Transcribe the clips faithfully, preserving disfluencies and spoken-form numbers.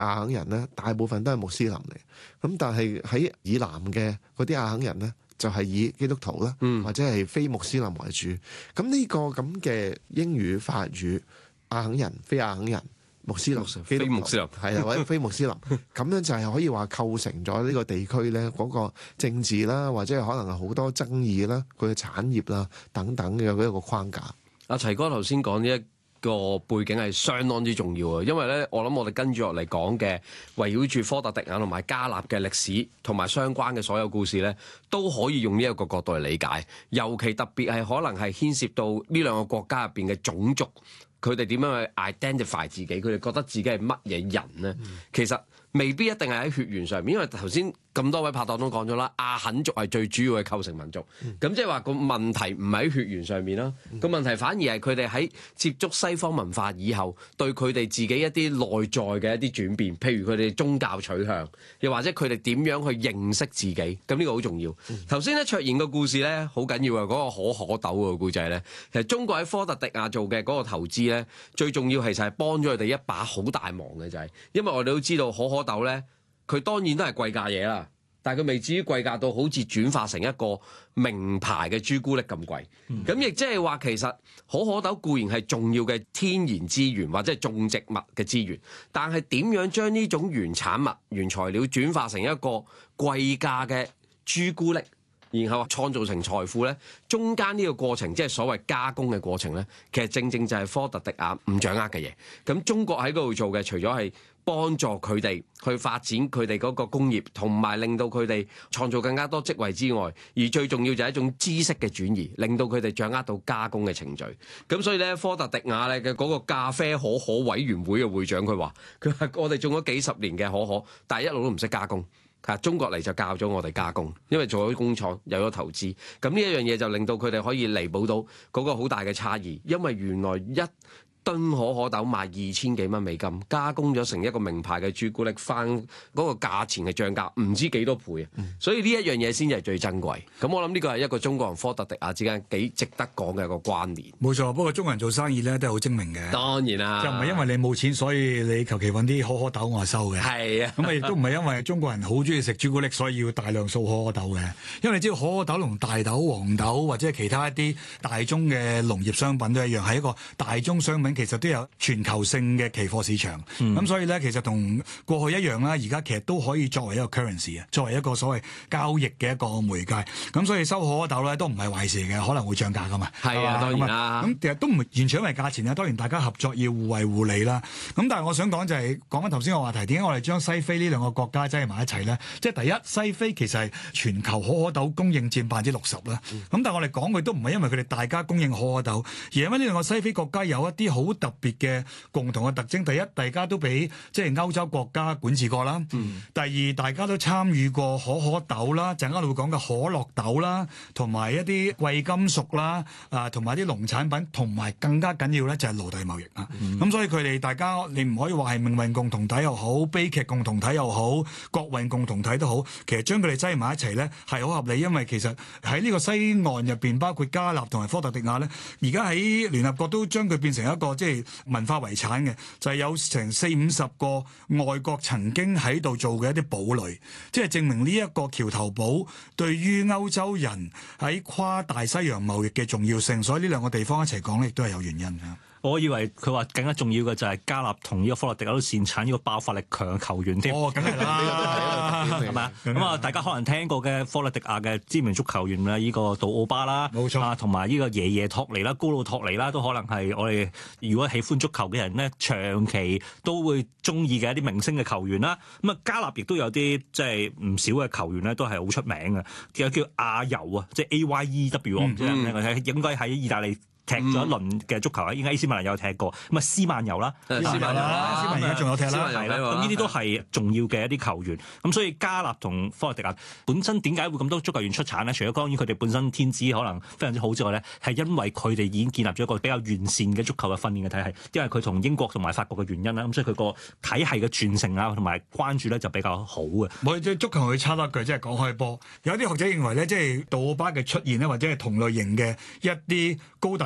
阿肯人咧，大部分都係穆斯林嚟，咁但係喺以南嘅嗰啲阿肯人咧，就係以基督徒啦，或者係非穆斯林為主。咁呢個咁嘅英語、法語、阿肯人、非阿肯人、穆斯林、 非穆斯林係啊，或者非穆斯林，咁樣就係可以話構成咗呢個地區咧嗰個政治啦，或者係可能係好多爭議啦，佢嘅產業啦等等嘅一個框架。 阿齊哥頭先講呢一個背景係相當之重要啊，因為咧，我諗我哋跟住落嚟講嘅圍繞住科特迪瓦同埋加納嘅歷史同埋相關嘅所有故事咧，都可以用呢一個角度嚟理解。尤其特別係可能係牽涉到呢兩個國家入邊嘅種族，佢哋點樣去 identify 自己，佢哋覺得自己係乜嘢人咧？嗯、其實未必一定係喺血緣上面，因為頭先咁多位拍檔都講咗啦，阿肯族係最主要嘅構成民族，咁即係話個問題唔係喺血緣上面啦，個、嗯、問題反而係佢哋喺接觸西方文化以後，對佢哋自己一啲內在嘅一啲轉變，譬如佢哋宗教取向，又或者佢哋點樣去認識自己，咁呢個好重要。頭先咧卓然個故事咧好緊要啊，嗰、那個可可豆個故仔咧，其實中國喺科特迪瓦做嘅嗰個投資咧，最重要其實係幫咗佢哋一把好大忙嘅就係、是，因為我哋都知道可可豆咧。佢當然都係貴價嘢啦，但係佢未至於貴價到好似轉化成一個名牌嘅朱古力咁貴。咁亦即係話，其實可可豆固然係重要嘅天然資源或者係種植物嘅資源，但係點樣將呢種原產物、原材料轉化成一個貴價嘅朱古力，然後創造成財富咧？中間呢個過程，即係所謂加工嘅過程咧，其實正正就係科特迪瓦唔掌握嘅嘢。咁中國喺嗰度做嘅，除咗係幫助佢哋去發展佢哋嗰個工業，同埋令到佢哋創造更加多職位之外，而最重要就係一種知識嘅轉移，令到佢哋掌握到加工嘅程序。咁所以咧，科特迪瓦咧嘅嗰個咖啡可可委員會嘅會長佢話：佢話我哋種咗幾十年嘅可可，但係一路都唔識加工。嚇，中國嚟就教咗我哋加工，因為做咗工廠，有咗投資，咁呢一樣嘢就令到佢哋可以彌補到嗰個好大嘅差異，因為原來一噸可可豆賣二千幾蚊美金，加工咗成一個名牌嘅朱古力，翻嗰個價錢嘅漲價唔知幾多倍啊！嗯、所以呢一樣嘢先至係最珍貴。咁我諗呢個係一個中國人科特迪瓦之間幾值得講嘅一個關聯。 冇錯，不過中國人做生意咧都係好精明嘅。 當然啦， 就唔係因為你冇錢，所以你求其揾啲可可豆我收嘅。 係啊， 咁啊亦都唔係因為中國人好中意食朱古力，所以要大量掃可可豆嘅。因為你知道可可豆同大豆、黃豆或者係其他一啲大宗嘅農業商品都一樣，係一個大宗商品，其實都有全球性嘅期貨市場，咁、嗯、所以咧其實同過去一樣啦，而家其實都可以作為一個 currency 啊，作為一個所謂交易嘅一個媒介。咁所以收可可豆咧都唔係壞事嘅，可能會漲價噶嘛。 係啊，當然啦。 咁其實都唔完全因為價錢啊，當然大家合作要互惠互利啦。咁但係我想講就係講翻頭先個話題，點解我哋將西非呢兩個國家擠埋一齊咧？即係第一，西非其實係全球可可豆供應佔百分之六十啦。咁、嗯、但係我哋講佢都唔係因為佢哋大家供應可可豆，而係因為呢兩個西非國家有一啲好特別嘅共同嘅特徵。第一，大家都俾即係歐洲國家管治過啦。嗯、第二，大家都參與過可可豆啦，陣間會講嘅可樂豆啦，同埋一啲貴金屬啦，啊，同埋啲農產品，同埋更加緊要咧就係奴隸貿易啊。咁、嗯、所以佢哋大家你唔可以話係命運共同體又好，悲劇共同體又好，國運共同體都好，其實將佢哋擠埋一齊咧係好合理，因為其實喺呢個西岸入邊，包括加納同埋科特迪瓦咧，而家喺聯合國都將佢變成一個即係文化遺產嘅，就係、是、有成四五十個外國曾經喺度做嘅一啲堡壘，即係證明呢一個橋頭堡對於歐洲人喺跨大西洋貿易嘅重要性，所以呢兩個地方一齊講咧，亦都係有原因嘅。 我以為佢話更加重要嘅就係加納同呢個科特迪瓦都擅產呢個爆發力強嘅球員添。 哦，梗係啦， 係咪啊？咁啊，大家可能聽過嘅科特迪瓦嘅知名足球員啦，呢個杜奧巴啦， 冇錯啊， 同埋呢個爺爺托尼啦、高魯托尼啦，都可能係我哋如果喜歡足球嘅人咧，長期都會中意嘅一啲明星嘅球員啦。咁啊，加納亦都有啲即係唔少嘅球員咧，都係好出名嘅。其實叫阿尤啊，即係 A Y E W，我唔知係咪應該喺意大利踢咗一輪嘅足球啊，應該 A C 米蘭有踢過，咁啊斯曼尤啦， 斯曼尤啦， 斯曼而家仲有踢啦， 係啦，咁呢啲都係重要嘅一啲球員。咁所以加納同科特迪瓦本身點解會咁多足球員出產咧？除咗當然佢哋本身天資可能非常之好之外咧，係因為佢哋已經建立咗一個比較完善嘅足球嘅訓練嘅體系，因為佢同英國同埋法國嘅原因啦，咁所以佢個體系嘅傳承啊同埋關注咧就比較好嘅。 冇即係足球佢差多一句，即係講開波。有啲學者認為咧，即係杜奧巴嘅出現咧，或者係同類型嘅一啲高大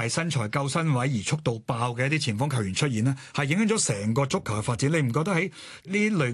大身材夠身位而速度爆嘅一啲前鋒球員出現咧，係影響咗成個足球嘅發展。你唔覺得喺呢類